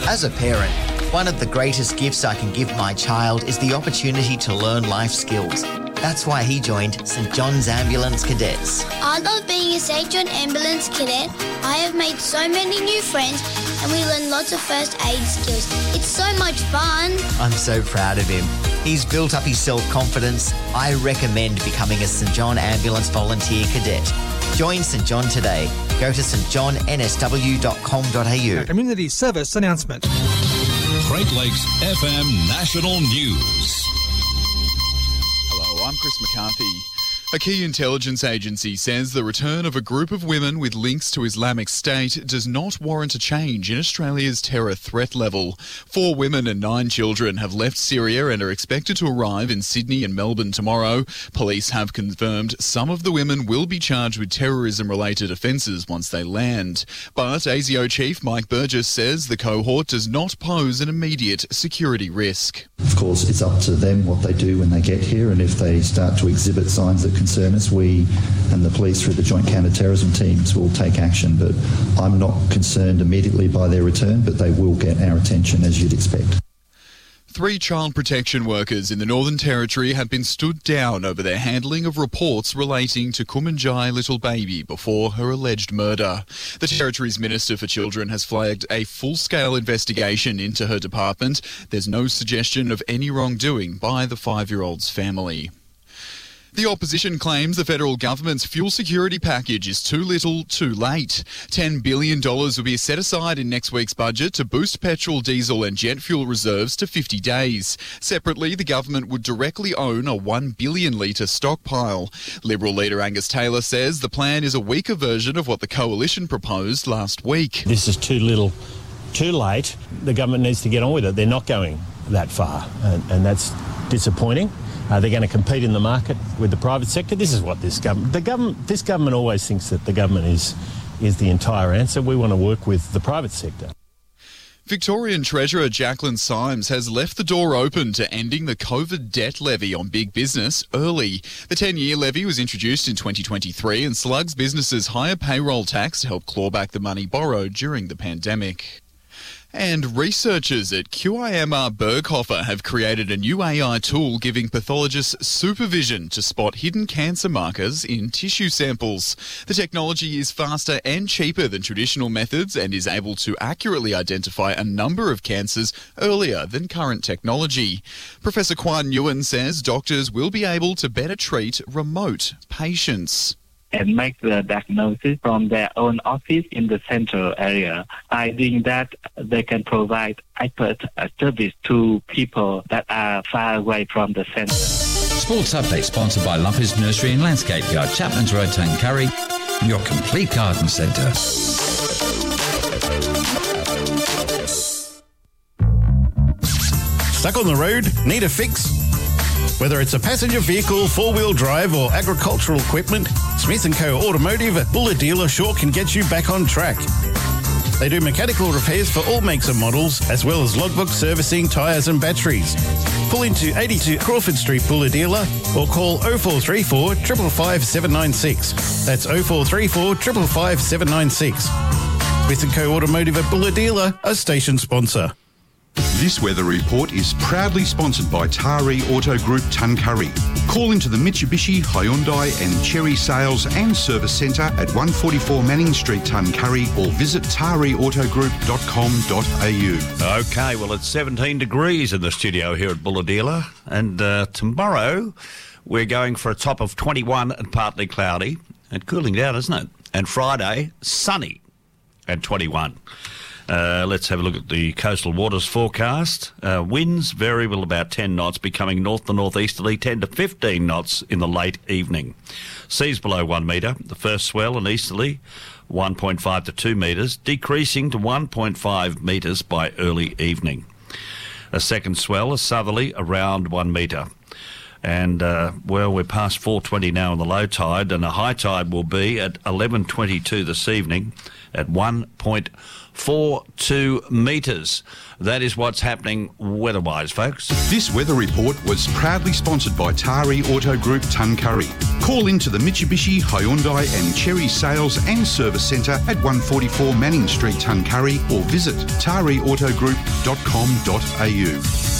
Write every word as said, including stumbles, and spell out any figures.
As a parent, one of the greatest gifts I can give my child is the opportunity to learn life skills. That's why he joined St John's Ambulance Cadets. I love being a St John Ambulance Cadet. I have made so many new friends and we learn lots of first aid skills. It's so much fun. I'm so proud of him. He's built up his self-confidence. I recommend becoming a St John Ambulance Volunteer Cadet. Join St John today. Go to s t john n s w dot com dot a u. A community service announcement. Great Lakes F M National News. Hello, I'm Chris McCarthy. A key intelligence agency says the return of a group of women with links to Islamic State does not warrant a change in Australia's terror threat level. Four women and nine children have left Syria and are expected to arrive in Sydney and Melbourne tomorrow. Police have confirmed some of the women will be charged with terrorism-related offences once they land. But A S I O Chief Mike Burgess says the cohort does not pose an immediate security risk. Of course, it's up to them what they do when they get here, and if they start to exhibit signs that concern us, we and the police through the Joint Counter-Terrorism teams will take action. But I'm not concerned immediately by their return, but they will get our attention, as you'd expect. Three child protection workers in the Northern Territory have been stood down over their handling of reports relating to Kumanjai Little Baby before her alleged murder. The Territory's Minister for Children has flagged a full-scale investigation into her department. There's no suggestion of any wrongdoing by the five-year-old's family. The opposition claims the federal government's fuel security package is too little, too late. ten billion dollars will be set aside in next week's budget to boost petrol, diesel and jet fuel reserves to fifty days. Separately, the government would directly own a one billion litre stockpile. Liberal leader Angus Taylor says the plan is a weaker version of what the coalition proposed last week. This is too little, too late. The government needs to get on with it. They're not going that far, and, and that's disappointing. Uh, they're going to compete in the market with the private sector. This is what this government, the government, this government always thinks that the government is, is the entire answer. We want to work with the private sector. Victorian Treasurer Jacqueline Symes has left the door open to ending the COVID debt levy on big business early. The ten-year levy was introduced in twenty twenty-three and slugs businesses' higher payroll tax to help claw back the money borrowed during the pandemic. And researchers at Q I M R Berghofer have created a new A I tool giving pathologists supervision to spot hidden cancer markers in tissue samples. The technology is faster and cheaper than traditional methods and is able to accurately identify a number of cancers earlier than current technology. Professor Kwan Nguyen says doctors will be able to better treat remote patients and make the diagnosis from their own office in the central area. By doing that, they can provide expert service to people that are far away from the centre. Sports Update sponsored by Lumpers Nursery and Landscape Yard, Chapman's Road, Tuncurry, your complete garden centre. Stuck on the road? Need a fix? Whether it's a passenger vehicle, four-wheel drive or agricultural equipment, Smith and Co Automotive at Buller Dealer sure can get you back on track. They do mechanical repairs for all makes and models, as well as logbook servicing, tyres and batteries. Pull into eighty-two Crawford Street Buller Dealer or call oh four three four, five five five, seven nine six. That's oh four three four, five five five, seven nine six. Smith and Co Automotive at Buller Dealer, a station sponsor. This weather report is proudly sponsored by Taree Auto Group Tuncurry. Call into the Mitsubishi, Hyundai and Chery Sales and Service Centre at one forty-four Manning Street, Tuncurry, or visit taree auto group dot com dot a u. OK, well, it's seventeen degrees in the studio here at Buller Dealer, and uh, tomorrow we're going for a top of twenty-one and partly cloudy, and cooling down, isn't it? And Friday, sunny and twenty-one. Uh, let's have a look at the coastal waters forecast. Uh, winds variable about ten knots, becoming north to northeasterly, ten to fifteen knots in the late evening. Seas below one metre. The first swell and easterly, one point five to two metres, decreasing to one point five metres by early evening. A second swell, a southerly, around one metre. And, uh, well, we're past four twenty now on the low tide, and a high tide will be at eleven twenty-two this evening, at one point four two metres. That is what's happening weather-wise, folks. This weather report was proudly sponsored by Tari Auto Group Tuncurry. Call into the Mitsubishi, Hyundai and Cherry Sales and Service Centre at one forty-four Manning Street, Tuncurry, or visit tari auto group dot com dot a u.